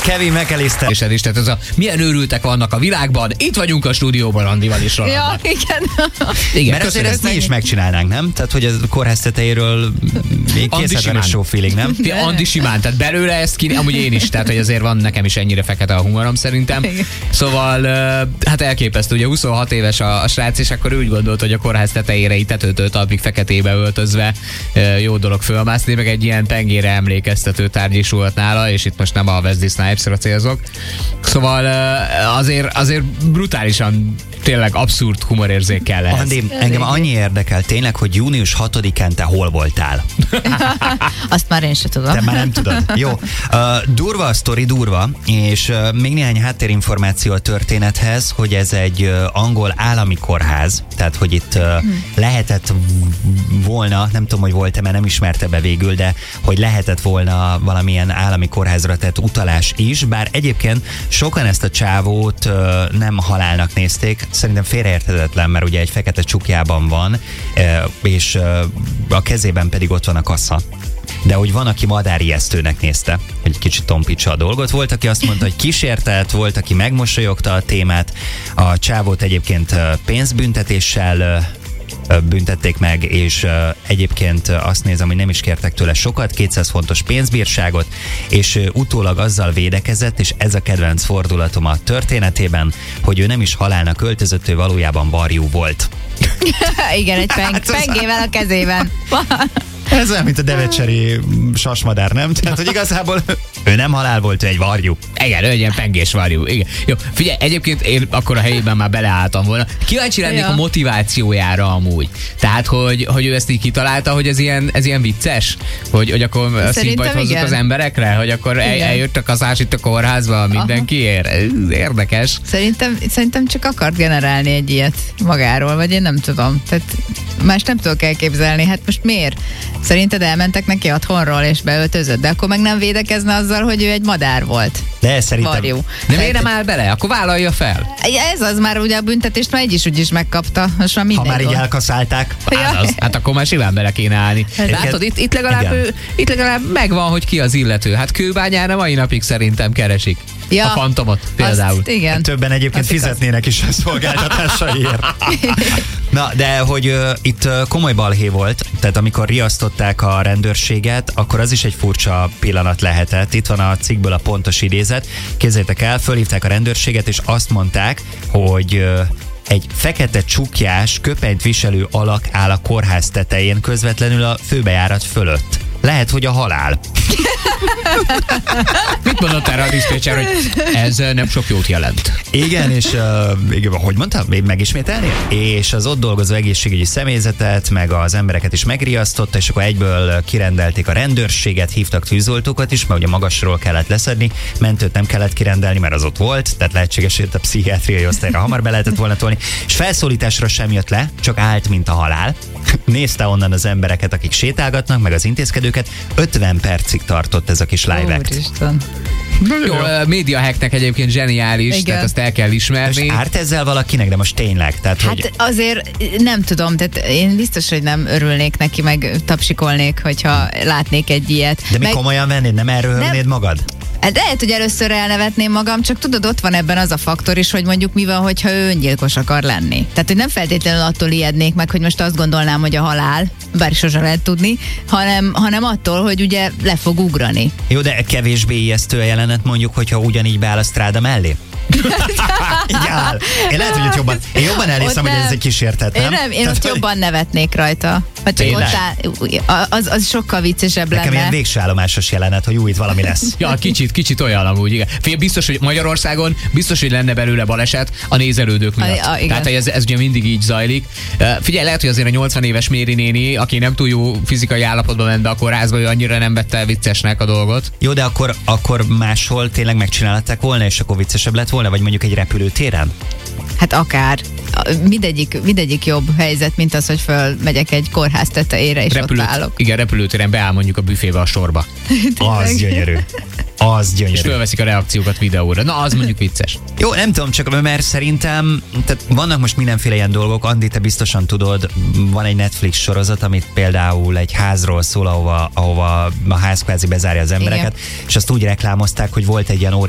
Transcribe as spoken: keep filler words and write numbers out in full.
Kevin McAllister. És ez is, tehát ez a milyen őrültek vannak a világban. Itt vagyunk a stúdióban Andival is. Ja, igen. Igen, Mert azért ezt mi is megcsinálnánk, nem? Tehát, hogy a kórház tetejéről még készítve a show feeling, nem? Andi simán, tehát belőle ezt ki, amúgy én is, tehát hogy azért van nekem is ennyire fekete a humorom szerintem. Szóval, hát elképesztő, ugye huszonhat éves a, a srác, és akkor úgy gondolt, hogy a kórház tetejére így tetőtől talpig feketébe öltözve jó dolog fölmászni, meg egy ilyen pengére emlékeztető tárgy is volt nála, és itt most nem a Wesley Snipes-ra célzok. Szóval azért, azért brutálisan tényleg abszurd humorérzék kell ehhez. Andi, engem annyi érdekel tényleg, hogy június hatodikán te hol voltál? Azt már én se tudom. Te már nem tudod. Jó. Uh, durva a sztori, durva, és uh, még néhány háttérinformáció a történethez, hogy ez egy uh, angol állami kórház, tehát hogy itt uh, hmm. lehetett volna, nem tudom, hogy volt-e, mert nem ismerte be végül, de hogy lehetett volna valamilyen állami kórházra tett utalás is, bár egyébként sokan ezt a csávót uh, nem halálnak nézték, szerintem félreérthetetlen, mert ugye egy fekete csukjában van, és a kezében pedig ott van a kassa. De hogy van, aki madárijesztőnek nézte, hogy egy kicsit tompítsa a dolgot. Volt, aki azt mondta, hogy kísértelt, volt, aki megmosolyogta a témát. A csávót egyébként pénzbüntetéssel büntették meg, és uh, egyébként azt nézem, hogy nem is kértek tőle sokat, kétszáz fontos pénzbírságot, és uh, utólag azzal védekezett, és ez a kedvenc fordulatom a történetében, hogy ő nem is halálnak öltözött, ő valójában varjú volt. Igen, egy peng- hát pengével a kezében. Ez olyan, mint a devecseri sasmadár, nem? Tehát, hogy igazából ő nem halál volt, ő egy varjú. Igen, ő egy ilyen pengés varjú. Igen. Jó, figyelj, egyébként én akkor a helyében már beleálltam volna. Kíváncsi lennék ja. a motivációjára amúgy. Tehát, hogy, hogy ő ezt így kitalálta, hogy ez ilyen, ez ilyen vicces? Hogy, hogy akkor szívbajt hozzuk az emberekre? Hogy akkor el, eljöttek az ás itt a kórházba mindenkiért? Érdekes. Szerintem, szerintem csak akart generálni egy ilyet magáról, vagy én nem tudom. Tehát más nem tudok elképzelni. Hát most miért? Szerinted elmentek neki otthonról és beöltözött, de akkor meg nem védekezne azzal, hogy ő egy madár volt. De szerintem... Varjú. De miért nem áll bele? Akkor vállalja fel. Ez az már ugye a büntetést már így is úgy is megkapta. Most már ha már így elkaszálták. Hát, az, hát akkor már simán bele kéne állni. Látod, itt, itt, legalább ő, itt legalább megvan, hogy ki az illető. Hát Kőbányára mai napig szerintem keresik. Ja, a Fantomot például. Azt, igen. Többen egyébként azt fizetnének is a szolgáltatásaiért. Na, de hogy uh, itt uh, komoly balhé volt, tehát amikor riasztották a rendőrséget, akkor az is egy furcsa pillanat lehetett. Itt van a cikkből a pontos idézet. Képzeljétek el, fölhívták a rendőrséget, és azt mondták, hogy uh, egy fekete csukjás, köpenyt viselő alak áll a kórház tetején, közvetlenül a főbejárat fölött. Lehet, hogy a halál. Mit mondott erre a diszpécser, hogy ez nem sok jót jelent? Igen, és uh, hogy mondtam, még megismételni? És az ott dolgozó egészségügyi személyzetet, meg az embereket is megriasztotta, és akkor egyből kirendelték a rendőrséget, hívtak tűzoltókat is, mert ugye magasról kellett leszedni, mentőt nem kellett kirendelni, mert az ott volt, tehát lehetséges, hogy a pszichiátriai osztályra hamar be lehetett volna tolni, és felszólításra sem jött le, csak állt, mint a halál. Nézte onnan az embereket, akik sétálgatnak, meg az intézkedőket. ötven percig tartott ez a kis live act. Jó, a média hacknek egyébként zseniális, igen. Tehát azt el kell ismerni. És árt ezzel valakinek, de most tényleg. Tehát, hát hogy... azért nem tudom, tehát én biztos, hogy nem örülnék neki, meg tapsikolnék, hogyha látnék egy ilyet. De mi meg... komolyan vennéd, nem erről hörnéd magad? Hát lehet, hogy először elnevetném magam, csak tudod, ott van ebben az a faktor is, hogy mondjuk mi van, hogyha ő öngyilkos akar lenni. Tehát, hogy nem feltétlenül attól ijednék meg, hogy most azt gondolnám, hogy a halál, bár sosem lehet tudni, hanem, hanem attól, hogy ugye le fog ugrani. Jó, de kevésbé ijesztő a jelenet mondjuk, hogyha ugyanígy beáll a stráda mellé? Így áll. Én lehet, hogy ott jobban, én jobban elhiszem, hogy ez egy kísértet, nem? Én nem, én ott jobban nevetnék rajta. Ha csak ott áll, az, az sokkal viccesebb lenne. Nekem ilyen végső állomásos jelenet, hogy új, itt valami lesz. Ja, kicsit, kicsit olyan amúgy, igen. Fél, biztos, hogy Magyarországon biztos, hogy lenne belőle baleset a nézelődők miatt. A, a, Tehát ez, ez ugye mindig így zajlik. Uh, figyelj, lehet, hogy azért a nyolcvan éves Méri néni, aki nem túl jó fizikai állapotban ment be a kórházba, ő annyira nem vette viccesnek a dolgot. Jó, de akkor, akkor máshol tényleg megcsinálták volna, és akkor viccesebb lett volna, vagy mondjuk egy repülőtéren? Hát akár. Mindegyik, mindegyik jobb helyzet, mint az, hogy fölmegyek egy kórház tetejére, és Repülőt, ott állok. Igen, repülőtéren beáll mondjuk a büfébe a sorba. Az gyönyörű. Az gyönyörű. És fölveszik a reakciókat videóra. Na, az mondjuk vicces. Jó, nem tudom, csak mert szerintem tehát vannak most mindenféle ilyen dolgok. Andi, te biztosan tudod, van egy Netflix sorozat, amit például egy házról szól, ahova, ahova a ház kvázi bezárja az embereket, igen. És azt úgy reklámozták, hogy volt egy ilyen